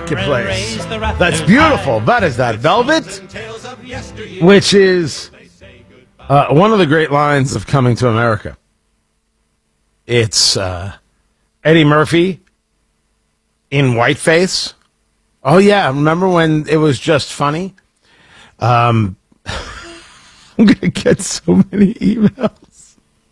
Marketplace. That's beautiful. That is that Velvet, which is one of the great lines of Coming to America. It's Eddie Murphy in whiteface. Oh, yeah. Remember when it was just funny? I'm going to get so many emails.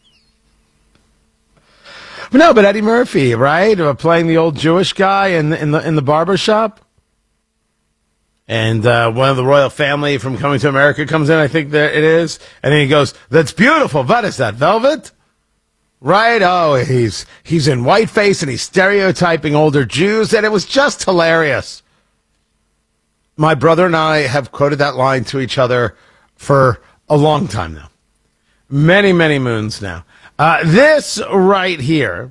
No, but Eddie Murphy, right? Playing the old Jewish guy in the barber shop. And one of the royal family from Coming to America comes in, I think that it is. And then he goes, that's beautiful. What is that, Velvet? Right? Oh, he's in whiteface and he's stereotyping older Jews. And it was just hilarious. My brother and I have quoted that line to each other for a long time now. Many, many moons now. This right here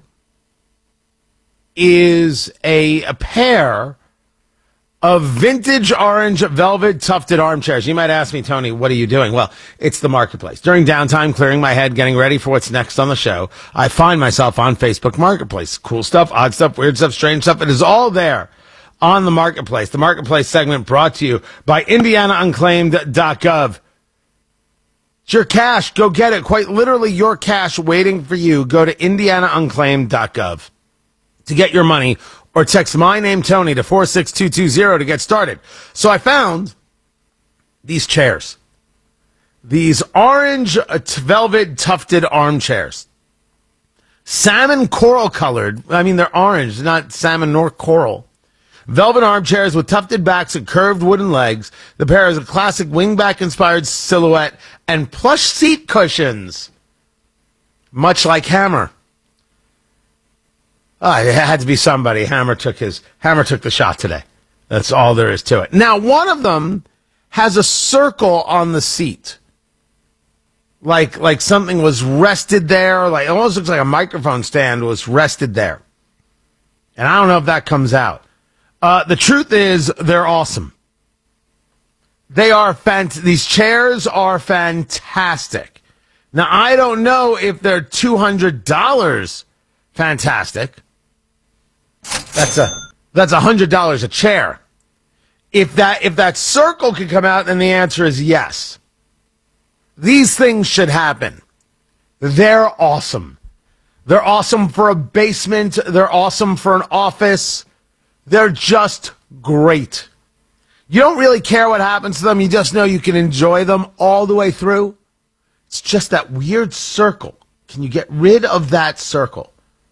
is a pair of vintage orange velvet tufted armchairs. You might ask me, Tony, what are you doing? Well, it's the Marketplace. During downtime, clearing my head, getting ready for what's next on the show, I find myself on Facebook Marketplace. Cool stuff, odd stuff, weird stuff, strange stuff. It is all there on the Marketplace. The Marketplace segment brought to you by IndianaUnclaimed.gov. It's your cash. Go get it. Quite literally your cash waiting for you. Go to IndianaUnclaimed.gov to get your money or text my name, Tony, to 46220 to get started. So I found these chairs. These orange velvet tufted armchairs. Salmon coral colored. I mean, they're orange, not salmon nor coral. Velvet armchairs with tufted backs and curved wooden legs. The pair is a classic wingback-inspired silhouette and plush seat cushions, much like Hammer. It had to be somebody. Hammer took the shot today. That's all there is to it. Now, one of them has a circle on the seat, like something was rested there. Like it almost looks like a microphone stand was rested there. And I don't know if that comes out. The truth is, they're awesome. They are these chairs are fantastic. Now, I don't know if they're $200 fantastic. That's $100 a chair. If that circle could come out, then the answer is yes. These things should happen. They're awesome. They're awesome for a basement. They're awesome for an office. They're just great. You don't really care what happens to them. You just know you can enjoy them all the way through. It's just that weird circle. Can you get rid of that circle?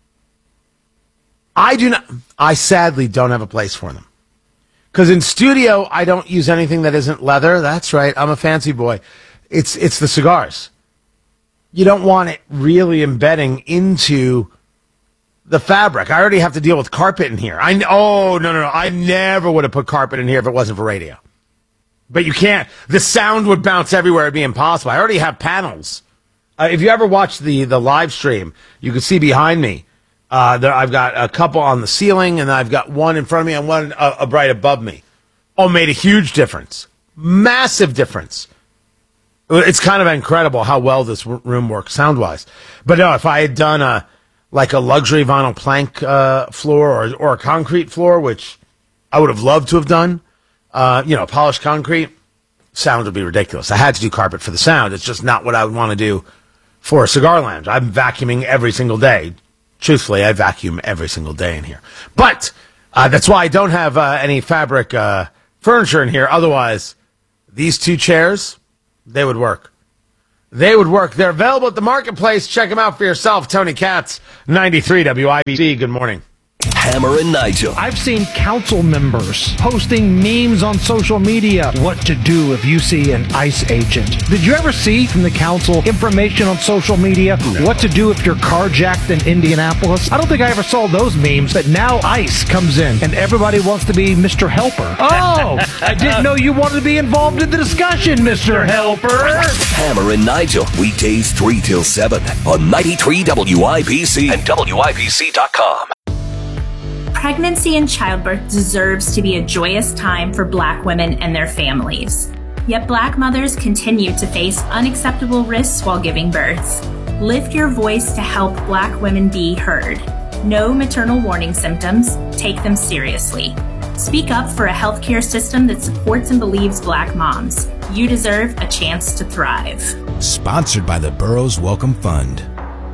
I sadly don't have a place for them. Because in studio, I don't use anything that isn't leather. That's right. I'm a fancy boy. It's the cigars. You don't want it really embedding into the fabric. I already have to deal with carpet in here. No. I never would have put carpet in here if it wasn't for radio. But you can't. The sound would bounce everywhere. It'd be impossible. I already have panels. If you ever watch the live stream, you can see behind me. I've got a couple on the ceiling, and I've got one in front of me and one right above me. Oh, made a huge difference. Massive difference. It's kind of incredible how well this room works sound-wise. But no, if I had done a luxury vinyl plank floor or a concrete floor, which I would have loved to have done, polished concrete, sound would be ridiculous. I had to do carpet for the sound. It's just not what I would want to do for a cigar lounge. I'm vacuuming every single day. Truthfully, I vacuum every single day in here. But that's why I don't have any fabric furniture in here. Otherwise, these two chairs, they would work. They would work. They're available at the Marketplace. Check them out for yourself. Tony Katz, 93 WIBC. Good morning. Hammer and Nigel. I've seen council members posting memes on social media. What to do if you see an ICE agent. Did you ever see from the council information on social media? No. What to do if you're carjacked in Indianapolis? I don't think I ever saw those memes, but now ICE comes in and everybody wants to be Mr. Helper. Oh, I didn't know you wanted to be involved in the discussion, Mr. Helper. Hammer and Nigel, weekdays 3 till 7 on 93 WIBC and WIBC.com. Pregnancy and childbirth deserves to be a joyous time for Black women and their families. Yet Black mothers continue to face unacceptable risks while giving birth. Lift your voice to help Black women be heard. Know maternal warning symptoms. Take them seriously. Speak up for a healthcare system that supports and believes Black moms. You deserve a chance to thrive. Sponsored by the Burroughs Welcome Fund.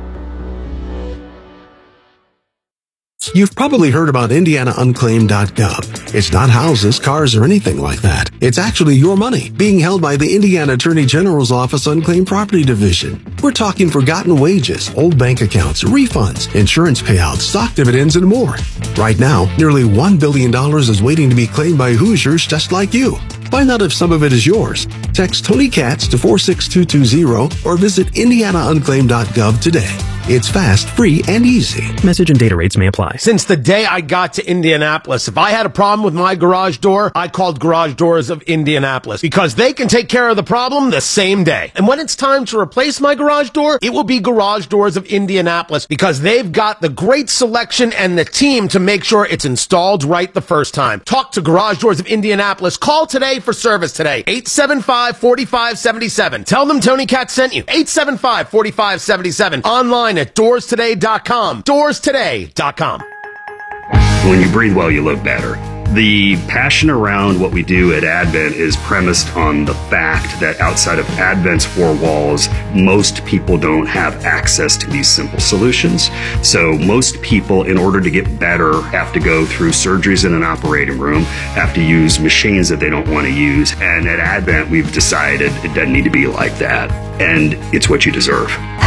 You've probably heard about IndianaUnclaimed.gov. It's not houses, cars, or anything like that. It's actually your money being held by the Indiana Attorney General's Office Unclaimed Property Division. We're talking forgotten wages, old bank accounts, refunds, insurance payouts, stock dividends, and more. Right now, nearly $1 billion is waiting to be claimed by Hoosiers just like you. Find out if some of it is yours. Text Tony Katz to 46220 or visit IndianaUnclaimed.gov today. It's fast, free, and easy. Message and data rates may apply. Since the day I got to Indianapolis, if I had a problem with my garage door, I called Garage Doors of Indianapolis because they can take care of the problem the same day. And when it's time to replace my garage door, it will be Garage Doors of Indianapolis because they've got the great selection and the team to make sure it's installed right the first time. Talk to Garage Doors of Indianapolis. Call today for service today. 875-4577. Tell them Tony Katz sent you. 875-4577. Online at doorstoday.com. Doorstoday.com. When you breathe well, you look better. The passion around what we do at Advent is premised on the fact that outside of Advent's four walls, most people don't have access to these simple solutions. So most people, in order to get better, have to go through surgeries in an operating room, have to use machines that they don't want to use. And at Advent, we've decided it doesn't need to be like that. And it's what you deserve.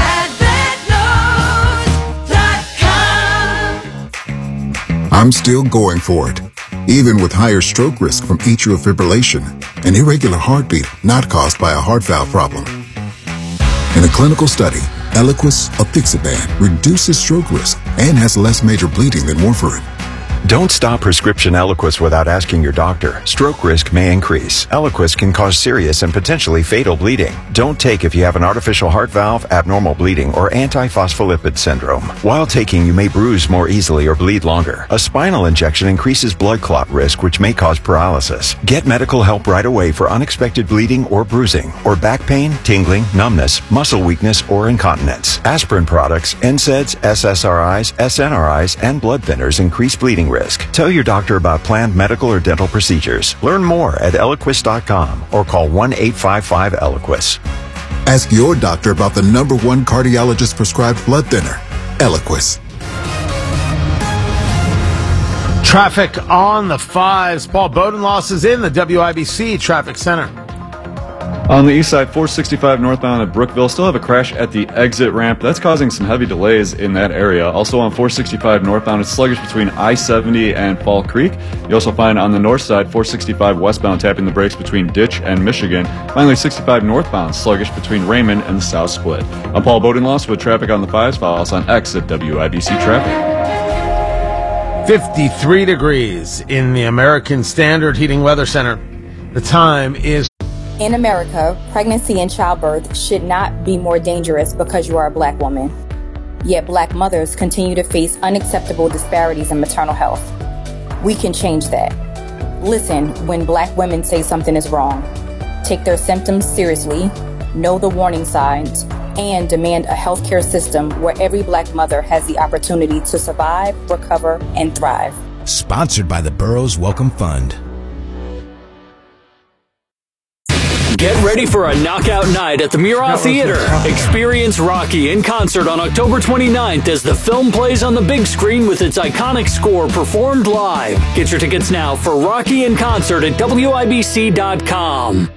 I'm still going for it, even with higher stroke risk from atrial fibrillation, an irregular heartbeat not caused by a heart valve problem. In a clinical study, Eliquis apixaban reduces stroke risk and has less major bleeding than warfarin. Don't stop prescription Eliquis without asking your doctor. Stroke risk may increase. Eliquis can cause serious and potentially fatal bleeding. Don't take if you have an artificial heart valve, abnormal bleeding, or antiphospholipid syndrome. While taking, you may bruise more easily or bleed longer. A spinal injection increases blood clot risk, which may cause paralysis. Get medical help right away for unexpected bleeding or bruising, or back pain, tingling, numbness, muscle weakness, or incontinence. Aspirin products, NSAIDs, SSRIs, SNRIs, and blood thinners increase bleeding risk. Tell your doctor about planned medical or dental procedures. Learn more at Eliquis.com or call 1-855-ELIQUIS. Ask your doctor about the #1 cardiologist prescribed blood thinner, Eliquis. Traffic on the 5s. Paul Bodenloss is in the WIBC Traffic Center. On the east side, 465 northbound at Brookville, still have a crash at the exit ramp. That's causing some heavy delays in that area. Also on 465 northbound, it's sluggish between I-70 and Fall Creek. You also find on the north side, 465 westbound tapping the brakes between Ditch and Michigan. Finally, 65 northbound, sluggish between Raymond and the South Split. I'm Paul Bodenloss with traffic on the 5s. Follow us on X at WIBC Traffic. 53 degrees in the American Standard Heating Weather Center. The time is... In America, pregnancy and childbirth should not be more dangerous because you are a Black woman. Yet Black mothers continue to face unacceptable disparities in maternal health. We can change that. Listen when Black women say something is wrong. Take their symptoms seriously, know the warning signs, and demand a healthcare system where every Black mother has the opportunity to survive, recover, and thrive. Sponsored by the Burroughs Welcome Fund. Get ready for a knockout night at the Murat Theater. Experience Rocky in concert on October 29th as the film plays on the big screen with its iconic score performed live. Get your tickets now for Rocky in concert at WIBC.com.